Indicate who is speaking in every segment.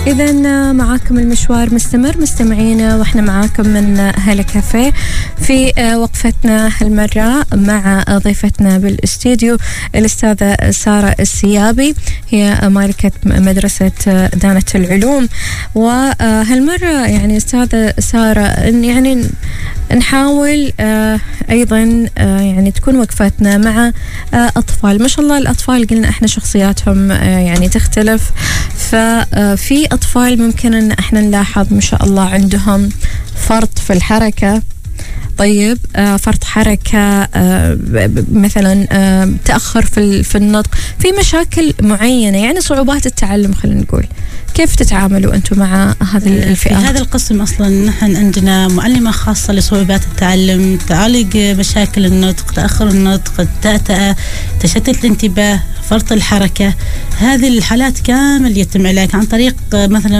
Speaker 1: إذن معاكم المشوار مستمر مستمعينا، وإحنا معاكم من هلا كافيه في وقفتنا هالمرة مع ضيفتنا بالاستديو الأستاذة سارة السيابي، هي مالكة مدرسة دانة العلوم. وهالمرة يعني أستاذة سارة يعني نحاول أيضا يعني تكون وقفتنا مع أطفال، ما شاء الله الأطفال قلنا إحنا شخصياتهم يعني تختلف، ففي أطفال ممكن أن إحنا نلاحظ ما شاء الله عندهم فرط في الحركة، طيب فرط حركة مثلا تأخر في النطق، في مشاكل معينة يعني صعوبات التعلم. خلينا نقول كيف تتعاملوا أنتم مع هذه الفئات؟
Speaker 2: في هذا القسم أصلا نحن عندنا معلمة خاصة لصعوبات التعلم، تعالج مشاكل النطق، تأخر النطق، التأتأة، تشتت الانتباه، فرط الحركة. هذه الحالات كامل يتم علاجها عن طريق مثلا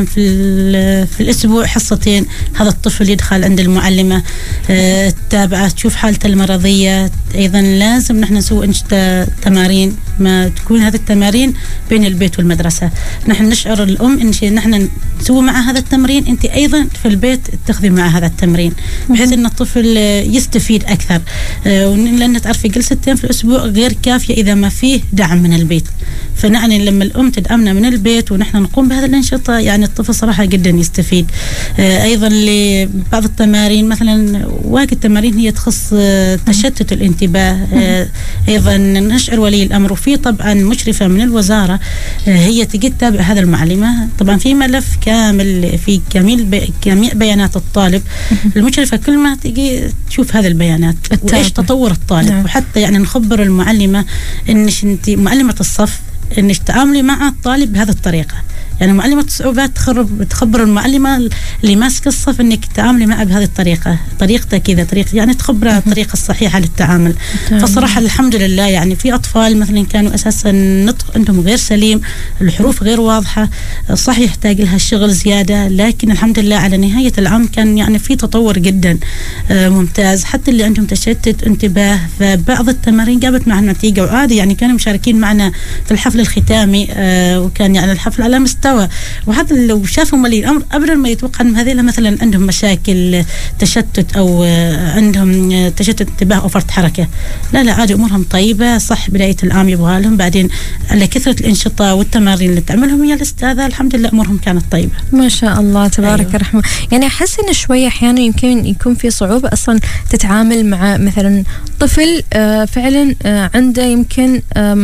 Speaker 2: في الأسبوع حصتين. هذا الطفل يدخل عند المعلمة تتابعه، تشوف حالته المرضية. أيضا لازم نحن نسوي تمارين، ما تكون هذه التمارين بين البيت والمدرسة. نحن نشعر الأم إن نحن نسوي مع هذا التمرين، أنت أيضا في البيت تاخذي مع هذا التمرين بحيث أن الطفل يستفيد أكثر، لأن تعرفي جلستين في الأسبوع غير كافية إذا ما فيه دعم من البيت. فنعني لما الأم تدعمنا من البيت ونحن نقوم بهذه الأنشطة يعني الطفل صراحة جدا يستفيد. أيضا لبعض التمارين مثلا واجد التمارين هي تخص تشتت الانتباه. أيضا نشعر ولي الأمر، وفي طبعا مشرفة من الوزارة هي تجي تتابع هذا المعلمة، طبعا في ملف كامل في جميع بيانات الطالب. المشرفة كل ما تجي تشوف هذه البيانات وإيش تطور الطالب. وحتى يعني نخبر المعلمة إنش أنت معلمة الصف إنش تعاملي مع الطالب بهذه الطريقة. يعني معلمة الصعوبات تخبر المعلمة اللي ماسكة الصف انك تعاملي معه بهذه الطريقة، طريقته كذا، طريقة يعني تخبرها الطريقة الصحيحة للتعامل. فصراحة الحمد لله يعني في أطفال مثلا كانوا أساسا النطق عندهم غير سليم، الحروف غير واضحة، صح يحتاج لها الشغل زيادة، لكن الحمد لله على نهاية العام كان يعني في تطور جدا ممتاز. حتى اللي عندهم تشتت انتباه فبعض التمارين جابت معنا نتيجة، وعادي يعني كانوا مشاركين معنا في الحفل الختامي، وكان يعني الحفل على مستوى. وهذا لو شافوا ولي الأمر أبدا ما يتوقع أن هذول مثلا عندهم مشاكل تشتت أو عندهم تشتت انتباه أو فرط حركة. لا عادي أمورهم طيبة. صح بداية العام يبغى لهم، بعدين على كثرة الأنشطة والتمارين اللي تعملهم هي الأستاذة الحمد لله أمورهم كانت طيبة
Speaker 1: ما شاء الله تبارك الرحمن. يعني أحس إن شوية أحيانا يمكن يكون في صعوبة أصلا تتعامل مع مثلا طفل فعلا عنده يمكن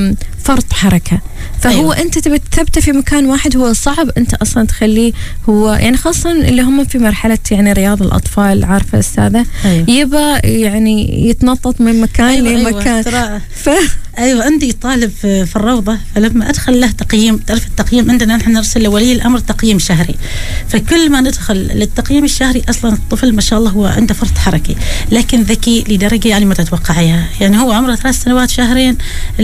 Speaker 1: فرط حركة، فهو أنت تبي تثبته في مكان واحد، هو صعب أنت أصلا تخليه هو يعني خاصة اللي هم في مرحلة يعني رياض الأطفال، عارفة أستاذة يبا يعني يتنطط من مكان لمكان.
Speaker 2: أيوة عندي طالب في الروضة، فلما أدخل له تقييم، تعرف التقييم عندنا نحن نرسل لولي الأمر تقييم شهري، فكل ما ندخل للتقييم الشهري أصلا الطفل ما شاء الله هو عنده فرط حركي، لكن ذكي لدرجة يعني ما تتوقعيها. يعني هو عمره 3 سنوات شهرين،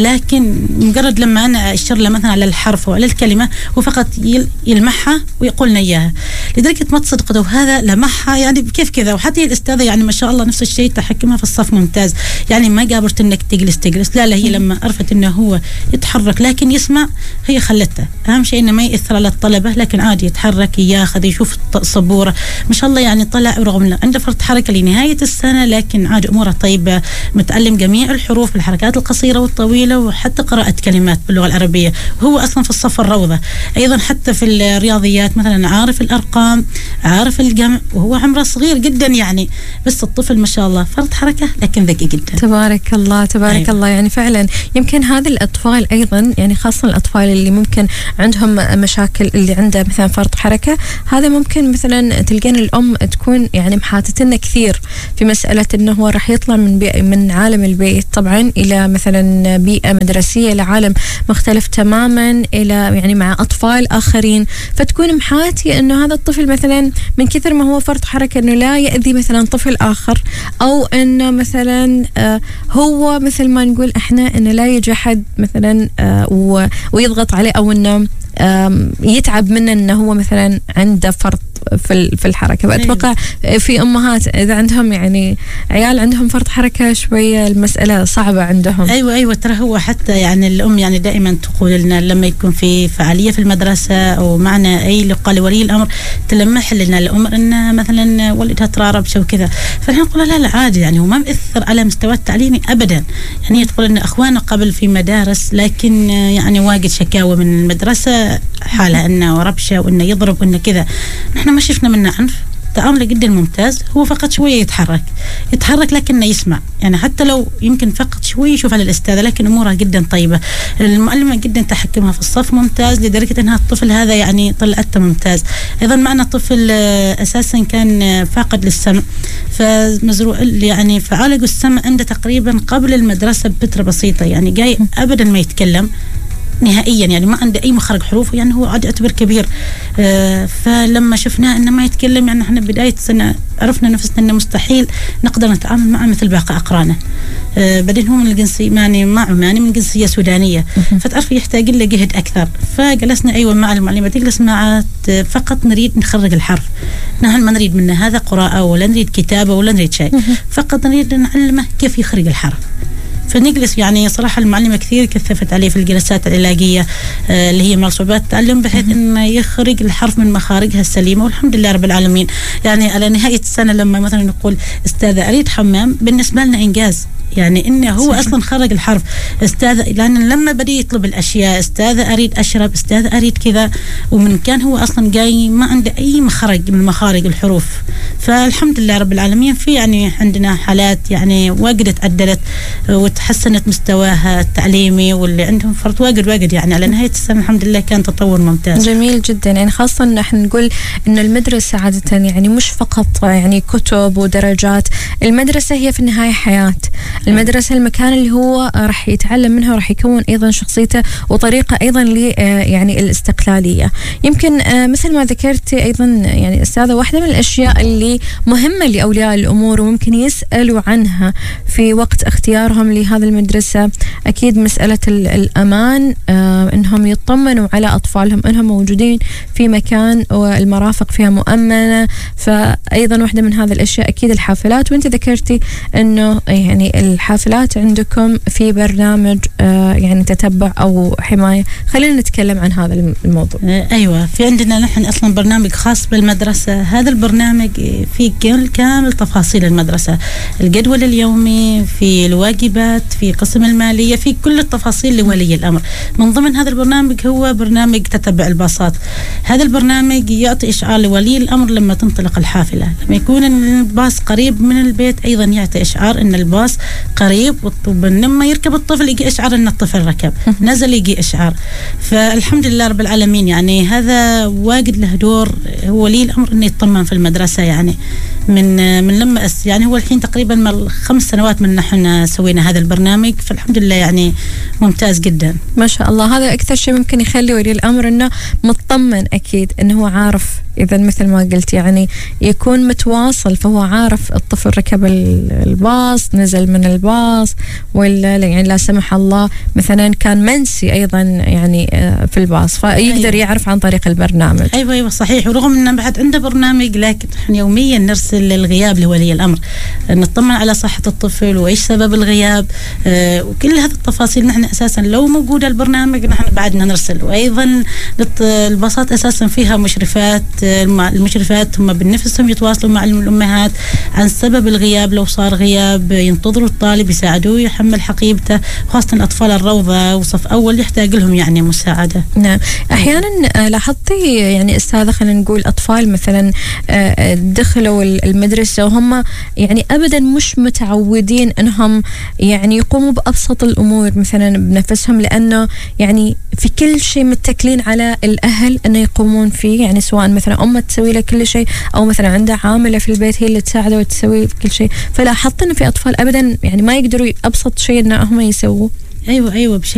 Speaker 2: لكن مجرد لما أنا أشر له مثلا على الحرف وعلى الكلمة هو فقط يلمحها ويقولنا إياها، لدرجة ما تصدقوا هذا لمحها يعني كيف كذا. وحتى الأستاذة يعني ما شاء الله نفس الشيء تحكمها في الصف ممتاز، يعني ما قابلت إنك تجلس، لا هي لما عرفت انه هو يتحرك لكن يسمع هي خلته. اهم شيء انه ما ياثر على الطلبه، لكن عادي يتحرك، ياخذ، يشوف الصبوره ما شاء الله. يعني طلع رغم انه عنده فرط حركه لنهايه السنه، لكن عادي اموره طيبه، متعلم جميع الحروف بالحركات القصيره والطويله، وحتى قراءه كلمات باللغه العربيه، وهو اصلا في الصف الروضه. ايضا حتى في الرياضيات مثلا عارف الارقام، عارف الجمع، وهو عمره صغير جدا يعني. بس الطفل ما شاء الله فرط حركه لكن ذكي جدا
Speaker 1: تبارك الله تبارك الله. يعني فعلا يمكن هذه الأطفال أيضا يعني خاصة الأطفال اللي ممكن عندهم مشاكل، اللي عنده مثلا فرط حركة، هذا ممكن مثلا تلقين الأم تكون يعني محاتتنا كثير في مسألة إنه هو راح يطلع من عالم البيت طبعا إلى مثلا بيئة مدرسية، إلى عالم مختلف تماما، إلى يعني مع أطفال آخرين، فتكون محاتي إنه هذا الطفل مثلا من كثر ما هو فرط حركة إنه لا يأذي مثلا طفل آخر، أو إنه مثلا هو مثل ما نقول إحنا إنه لا يجي أحد مثلا ويضغط عليه، أو إنه يتعب منه إنه هو مثلا عنده فرط في الحركة. فأتوقع في أمهات إذا عندهم يعني عيال عندهم فرط حركة شوية المسألة صعبة عندهم.
Speaker 2: أيوة ترى هو حتى يعني الأم يعني دائما تقول لنا لما يكون في فعالية في المدرسة أو معنا أي لقاء لولي الأمر تلمح لنا الأم أن مثلا والدها ترى ربشة وكذا، فنحن نقول لا عادي يعني وما مأثر على مستوى التعليمي أبدا. يعني تقول أن أخوانا قبل في مدارس لكن يعني واجد شكاوى من المدرسة حالة أنه ربشة وأنه يضرب وأنه كذا. نحن ما شفنا منه عنف، تعامله جدا ممتاز، هو فقط شوية يتحرك لكنه يسمع، يعني حتى لو يمكن فقط شوية يشوف على الأستاذة لكن أمورها جدا طيبة. المعلمة جدا تحكمها في الصف ممتاز لدرجة أنها الطفل هذا يعني طلعته ممتاز. أيضا معنا طفل أساسا كان فاقد للسمع، فمزروع يعني فعالج السمع عنده تقريبا قبل المدرسة بفترة بسيطة، يعني جاي أبدا ما يتكلم نهائيا، يعني ما عنده أي مخرج حروف، يعني هو عاد يعتبر كبير. فلما شفناه أنه ما يتكلم يعني احنا بداية السنة عرفنا نفسنا أنه مستحيل نقدر نتعامل معه مثل باقي أقرانه. بعدين هو من الجنسية يعني ما عماني من جنسية سودانية، فتعرف يحتاج له جهد أكثر. فجلسنا أيوة مع المعلمة تجلس معه فقط نريد نخرج الحرف، نحن ما نريد منه هذا قراءة ولا نريد كتابة ولا نريد شيء، فقط نريد نعلمه كيف يخرج الحرف. فنجلس يعني صراحة المعلمة كثير كثفت عليه في الجلسات العلاجية اللي هي مع صعوبات التعلم بحيث إنه يخرج الحرف من مخارجها السليمة، والحمد لله رب العالمين. يعني على نهاية السنة لما مثلا نقول أستاذة أريد حمام بالنسبة لنا إنجاز، يعني إنه هو أصلا خرج الحرف. أستاذة لأن لما بدأ يطلب الأشياء أستاذة أريد أشرب، أستاذة أريد كذا، ومن كان هو أصلا جاي ما عنده أي مخرج من مخارج الحروف. فالحمد لله رب العالمين في يعني عندنا حالات يعني واجد تعدلت وتحسنت مستواها التعليمي، واللي عندهم فرط واجد يعني على نهاية السنة الحمد لله كان تطور ممتاز.
Speaker 1: جميل جدا. يعني خاصة نحن نقول إنه المدرسة عادة يعني مش فقط يعني كتب ودرجات، المدرسة هي في النهاية حياة. المدرسة المكان اللي هو راح يتعلم منها وراح يكون أيضا شخصيته وطريقة أيضا يعني الاستقلالية. يمكن مثل ما ذكرتي أيضا يعني أستاذة، واحدة من الأشياء اللي مهمة لأولياء الأمور وممكن يسألوا عنها في وقت اختيارهم لهذه المدرسة أكيد مسألة الأمان، إنهم يطمنوا على أطفالهم إنهم موجودين في مكان والمرافق فيها مؤمنة. فأيضا واحدة من هذه الأشياء أكيد الحافلات، وأنت ذكرتي إنه يعني الحافلات عندكم في برنامج يعني تتبع أو حماية. خلينا نتكلم عن هذا الموضوع.
Speaker 2: أيوة، في عندنا نحن أصلا برنامج خاص بالمدرسة. هذا البرنامج فيه كامل تفاصيل المدرسة، الجدول اليومي، في الواجبات، في قسم المالية، في كل التفاصيل لولي الأمر. من ضمن هذا البرنامج هو برنامج تتبع الباصات. هذا البرنامج يعطي إشعار لولي الأمر لما تنطلق الحافلة، لما يكون الباص قريب من البيت أيضا يعطي إشعار أن الباص قريب، لما يركب الطفل يجي إشعار أن الطفل ركب، نزل يجي إشعار. فالحمد لله رب العالمين يعني هذا واجد له دور هو ولي الأمر أنه يطمن في المدرسة. يعني من لما يعني هو الحين تقريبا 5 سنوات من نحن سوينا هذا البرنامج، فالحمد لله يعني ممتاز جدا
Speaker 1: ما شاء الله. هذا أكثر شيء ممكن يخلي ولي الأمر أنه مطمن، أكيد أنه هو عارف إذا مثل ما قلت يعني يكون متواصل، فهو عارف الطفل ركب الباص، نزل من الباص، ولا يعني لا سمح الله مثلا كان منسي أيضا يعني في الباص، فيقدر يعرف عن طريق البرنامج.
Speaker 2: أيوة صحيح. ورغم أنه بعد عنده برنامج لكن نحن يوميا نرسل الغياب لولي الأمر، نطمن على صحة الطفل وإيش سبب الغياب، وكل هذه التفاصيل نحن أساسا لو موجودة البرنامج نحن بعدنا نرسل. وأيضا الباصات أساسا فيها مشرفات، المشرفات هم بنفسهم يتواصلوا مع الأمهات عن سبب الغياب، لو صار غياب ينتظروا الطالب يساعدوه يحمل حقيبته، خاصة الأطفال الروضة وصف أول يحتاج لهم يعني مساعدة.
Speaker 1: نعم. أحيانا لاحظتي يعني أستاذة خلينا نقول أطفال مثلا دخلوا المدرسة وهم يعني أبدا مش متعودين أنهم يعني يقوموا بأبسط الأمور مثلا بنفسهم، لأنه يعني في كل شيء متكلين على الأهل أنه يقومون فيه، يعني سواء مثلا أمه تسوي له كل شيء أو مثلا عنده عاملة في البيت هي اللي تساعده وتسوي كل شيء. فلاحظت أنه في أطفال أبدا يعني ما يقدروا أبسط شيء أنه هم يسووه.
Speaker 2: أيوة بشكل